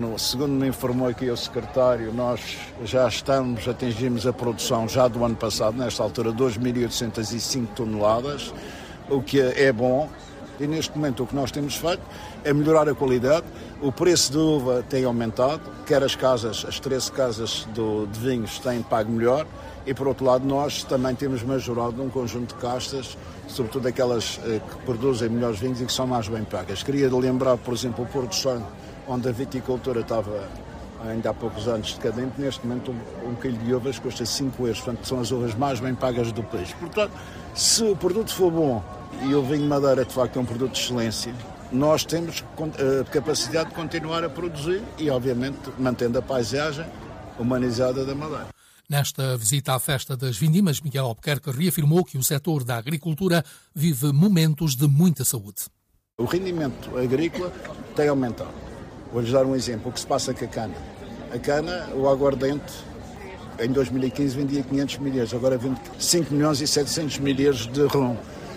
Segundo me informou aqui o secretário, nós já atingimos a produção já do ano passado, nesta altura 2.805 toneladas, o que é bom. E neste momento o que nós temos feito é melhorar a qualidade. O preço da uva tem aumentado, quer as 13 casas de vinhos têm pago melhor e por outro lado nós também temos majorado um conjunto de castas, sobretudo aquelas que produzem melhores vinhos e que são mais bem pagas. Queria lembrar, por exemplo, o Porto de Santo, onde a viticultura estava ainda há poucos anos decadente, neste momento um quilo de uvas custa 5 euros, portanto são as uvas mais bem pagas do país. Portanto, se o produto for bom e o vinho Madeira de facto é um produto de excelência, nós temos a capacidade de continuar a produzir e obviamente mantendo a paisagem humanizada da Madeira. Nesta visita à Festa das Vindimas, Miguel Albuquerque reafirmou que o setor da agricultura vive momentos de muita saúde. O rendimento agrícola tem aumentado. Vou-lhes dar um exemplo, o que se passa com a cana. A cana, o aguardente, em 2015 vendia 500 mil euros, agora vende 5 milhões e 700 mil euros de rum.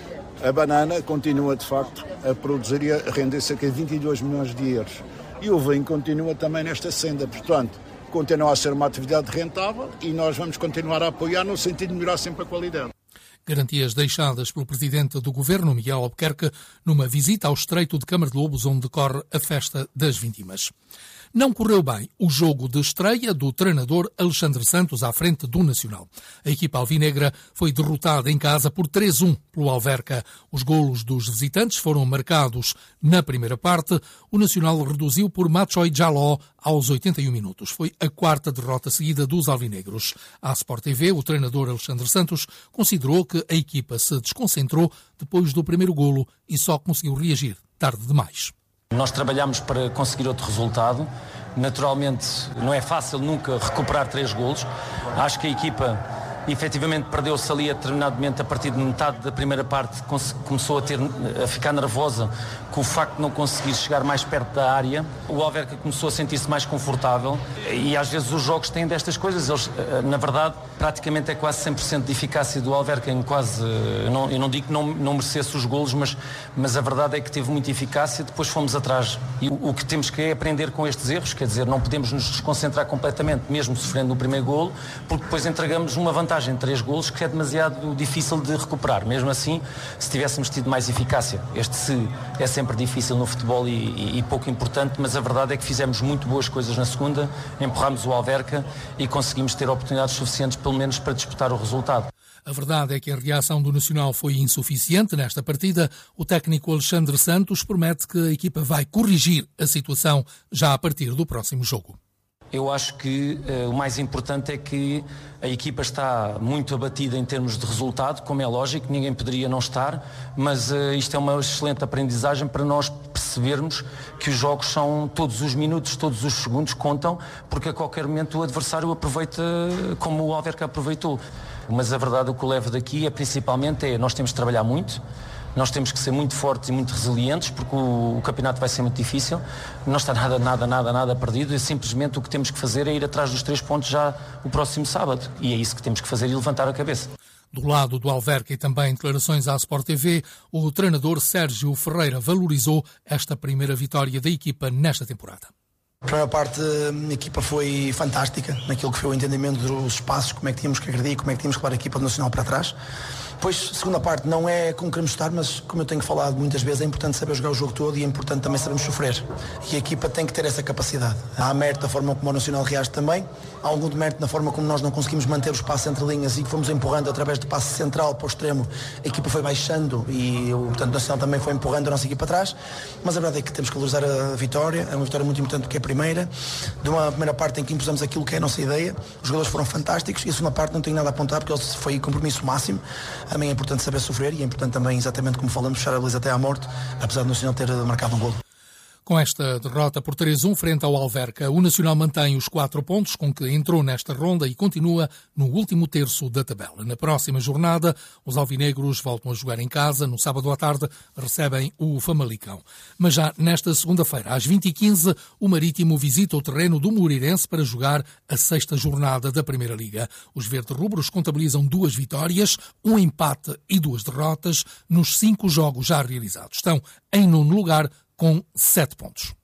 A banana continua, de facto, a produzir e a render cerca de 22 milhões de euros. E o vinho continua também nesta senda, portanto, continua a ser uma atividade rentável e nós vamos continuar a apoiar no sentido de melhorar sempre a qualidade. Garantias deixadas pelo Presidente do Governo, Miguel Albuquerque, numa visita ao Estreito de Câmara de Lobos, onde decorre a Festa das Vindimas. Não correu bem o jogo de estreia do treinador Alexandre Santos à frente do Nacional. A equipa alvinegra foi derrotada em casa por 3-1 pelo Alverca. Os golos dos visitantes foram marcados na primeira parte. O Nacional reduziu por Machoy Jaló aos 81 minutos. Foi a quarta derrota seguida dos alvinegros. À Sport TV, o treinador Alexandre Santos considerou que a equipa se desconcentrou depois do primeiro golo e só conseguiu reagir tarde demais. Nós trabalhamos para conseguir outro resultado. Naturalmente, não é fácil nunca recuperar 3 golos. Acho que a equipa efetivamente perdeu-se ali a determinado momento, a partir de metade da primeira parte, começou a ficar nervosa com o facto de não conseguir chegar mais perto da área. O Alverca começou a sentir-se mais confortável e às vezes os jogos têm destas coisas. Eles, na verdade, praticamente é quase 100% de eficácia do Alverca em quase... Eu não digo que não merecesse os golos, mas a verdade é que teve muita eficácia. Depois fomos atrás. E o que temos que é aprender com estes erros, quer dizer, não podemos nos desconcentrar completamente, mesmo sofrendo o primeiro golo, porque depois entregamos uma vantagem de 3 golos que é demasiado difícil de recuperar. Mesmo assim, se tivéssemos tido mais eficácia. Este se é sempre difícil no futebol e pouco importante, mas a verdade é que fizemos muito boas coisas na segunda, empurramos o Alverca e conseguimos ter oportunidades suficientes, pelo menos, para disputar o resultado. A verdade é que a reação do Nacional foi insuficiente nesta partida. O técnico Alexandre Santos promete que a equipa vai corrigir a situação já a partir do próximo jogo. Eu acho que o mais importante é que a equipa está muito abatida em termos de resultado, como é lógico, ninguém poderia não estar, mas isto é uma excelente aprendizagem para nós percebermos que os jogos são todos os minutos, todos os segundos contam, porque a qualquer momento o adversário aproveita como o Alverca aproveitou. Mas a verdade, o que eu levo daqui é principalmente nós temos de trabalhar muito. Nós temos que ser muito fortes e muito resilientes, porque o campeonato vai ser muito difícil. Não está nada perdido. E simplesmente o que temos que fazer é ir atrás dos 3 pontos já o próximo sábado. E é isso que temos que fazer e levantar a cabeça. Do lado do Alverca e também em declarações à Sport TV, o treinador Sérgio Ferreira valorizou esta primeira vitória da equipa nesta temporada. A primeira parte a equipa foi fantástica, naquilo que foi o entendimento dos espaços, como é que tínhamos que agredir, como é que tínhamos que levar a equipa do Nacional para trás. Depois, a segunda parte não é como queremos estar, mas como eu tenho falado muitas vezes, é importante saber jogar o jogo todo e é importante também sabermos sofrer. E a equipa tem que ter essa capacidade. Há mérito da forma como o Nacional reage também, há algum mérito na forma como nós não conseguimos manter o espaço entre linhas e que fomos empurrando através do passe central para o extremo. A equipa foi baixando e portanto, o Nacional também foi empurrando a nossa equipa para trás. Mas a verdade é que temos que valorizar a vitória, é uma vitória muito importante porque é a primeira. De uma primeira parte em que impusemos aquilo que é a nossa ideia, os jogadores foram fantásticos e a segunda parte não tenho nada a apontar porque foi compromisso máximo. Também é importante saber sofrer e é importante também, exatamente como falamos, fechar a baliza até à morte, apesar do Nacional ter marcado um golo. Com esta derrota por 3-1 frente ao Alverca, o Nacional mantém os 4 pontos com que entrou nesta ronda e continua no último terço da tabela. Na próxima jornada, os alvinegros voltam a jogar em casa. No sábado à tarde, recebem o Famalicão. Mas já nesta segunda-feira, às 20h15, o Marítimo visita o terreno do Moreirense para jogar a 6ª jornada da Primeira Liga. Os verde-rubros contabilizam 2 vitórias, 1 empate e 2 derrotas nos 5 jogos já realizados. Estão em 9º lugar, com 7 pontos.